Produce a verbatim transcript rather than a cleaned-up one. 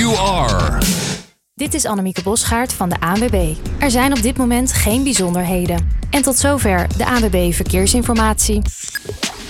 you are. Dit is Annemieke Bosgaard van de A N W B. Er zijn op dit moment geen bijzonderheden. En tot zover de A N W B Verkeersinformatie.